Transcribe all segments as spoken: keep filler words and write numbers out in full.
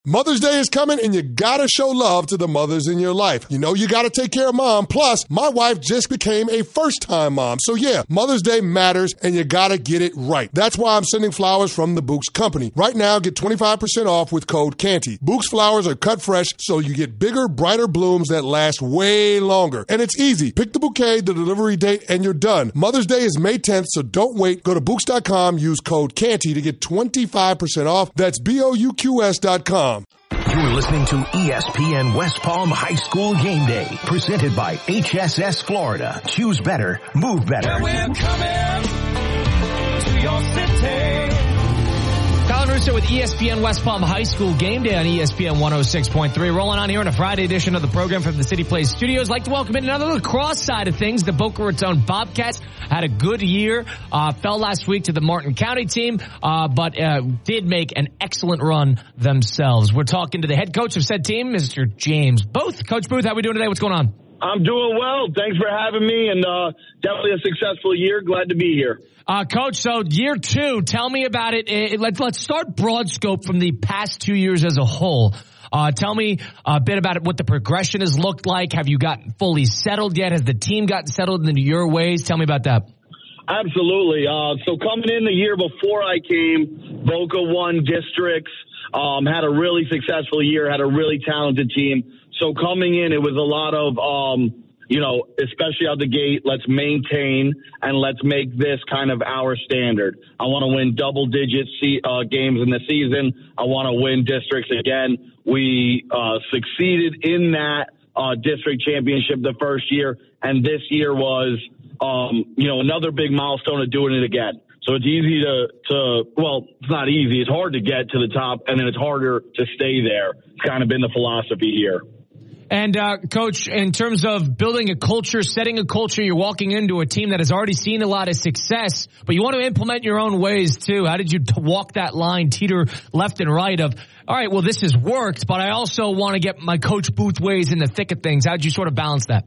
Mother's Day is coming, and you gotta show love to the mothers in your life. You know you gotta take care of mom. Plus, my wife just became a first-time mom. So yeah, Mother's Day matters, and you gotta get it right. That's why I'm sending flowers from the Books Company. Right now, get twenty-five percent off with code Canty. Books flowers are cut fresh, so you get bigger, brighter blooms that last way longer. And it's easy. Pick the bouquet, the delivery date, and you're done. Mother's Day is May tenth, so don't wait. Go to Books dot com, use code Canty to get twenty-five percent off. That's B O U Q S dot com. You're listening to E S P N West Palm High School Game Day, presented by H S S Florida. Choose better, move better. Yeah, we're coming to your city. Colin Russo with E S P N West Palm High School Game Day on E S P N one oh six point three. Rolling on here in a Friday edition of the program from the City Place Studios. Like to welcome in another lacrosse side of things. The Boca Raton Bobcats had a good year. Uh, fell last week to the Martin County team, uh, but uh, did make an excellent run themselves. We're talking to the head coach of said team, Mister James Booth. Coach Booth, how are we doing today? What's going on? I'm doing well. Thanks for having me, and uh, definitely a successful year. Glad to be here. Uh, Coach, so year two, tell me about it. it let's, let's start broad scope from the past two years as a whole. Uh, tell me a bit about it, what the progression has looked like. Have you gotten fully settled yet? Has the team gotten settled into your ways? Tell me about that. Absolutely. Uh, so coming in the year before I came, Boca won districts, um, had a really successful year, had a really talented team. So coming in, it was a lot of, um, you know, especially out the gate, let's maintain and let's make this kind of our standard. I want to win double-digit se- uh, games in the season. I want to win districts again. We uh, succeeded in that uh, district championship the first year, and this year was, um, you know, another big milestone of doing it again. So it's easy to, to, well, it's not easy. It's hard to get to the top, and then it's harder to stay there. It's kind of been the philosophy here. And, uh, Coach, in terms of building a culture, setting a culture, you're walking into a team that has already seen a lot of success, but you want to implement your own ways, too. How did you t- walk that line, teeter left and right of, all right, well, this has worked, but I also want to get my Coach Booth ways in the thick of things. How did you sort of balance that?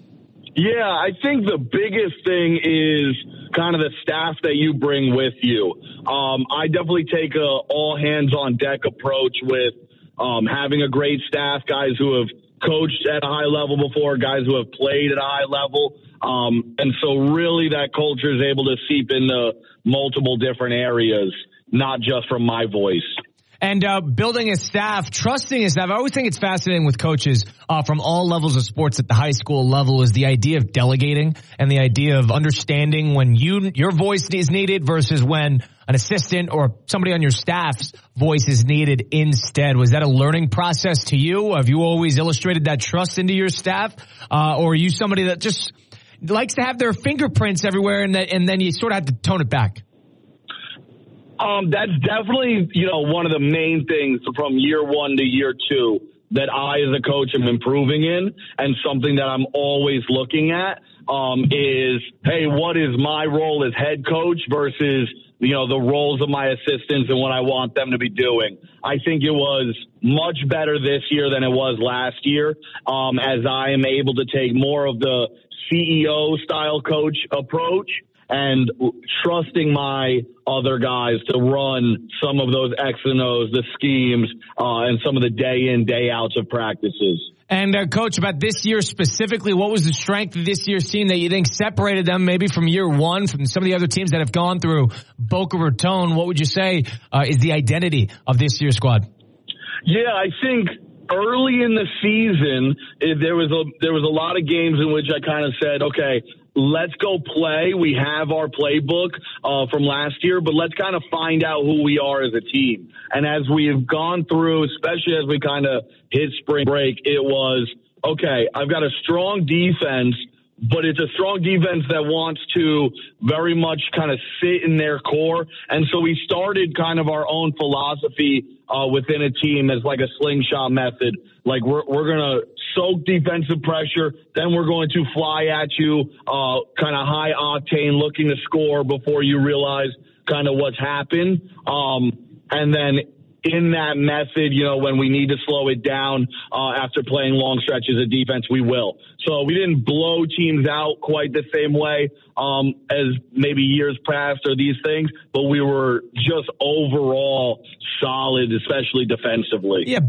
Yeah, I think the biggest thing is kind of the staff that you bring with you. Um, I definitely take a all-hands-on-deck approach with um, having a great staff, guys who have coached at a high level before, guys who have played at a high level. Um, and so really that culture is able to seep into multiple different areas, not just from my voice. And uh, building a staff, trusting a staff. I always think it's fascinating with coaches uh, from all levels of sports at the high school level is the idea of delegating and the idea of understanding when you your voice is needed versus when an assistant or somebody on your staff's voice is needed instead. Was that a learning process to you? Have you always illustrated that trust into your staff? Uh, or are you somebody that just likes to have their fingerprints everywhere and, that, and then you sort of have to tone it back? Um, that's definitely, you know, one of the main things from year one to year two that I as a coach am improving in, and something that I'm always looking at um, is, hey, what is my role as head coach versus, you know, the roles of my assistants and what I want them to be doing. I think it was much better this year than it was last year, um, as I am able to take more of the C E O style coach approach and trusting my other guys to run some of those X and O's, the schemes, uh, and some of the day in, day outs of practices. And, uh, Coach, about this year specifically, what was the strength of this year's team that you think separated them maybe from year one, from some of the other teams that have gone through Boca Raton? What would you say uh, is the identity of this year's squad? Yeah, I think early in the season, it, there was a there was a lot of games in which I kind of said, okay, let's go play. We have our playbook uh, from last year, but let's kind of find out who we are as a team. And as we have gone through, especially as we kind of hit spring break, it was, okay, I've got a strong defense, but it's a strong defense that wants to very much kind of sit in their core. And so we started kind of our own philosophy uh, within a team as like a slingshot method. Like we're we're going to soak defensive pressure, then we're going to fly at you uh, kind of high octane looking to score before you realize kind of what's happened. Um, and then in that method, you know, when we need to slow it down uh, after playing long stretches of defense, we will. So we didn't blow teams out quite the same way um, as maybe years past or these things, but we were just overall solid, especially defensively. Yeah.